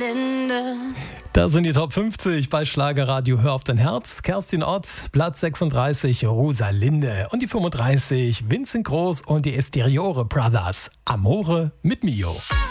Rosalinde. Das sind die Top 50 bei Schlagerradio Hör auf dein Herz. Kerstin Ott, Platz 36, Rosalinde. Und die 35, Vincent Groß und die Esteriore Brothers, Amore mit Mio.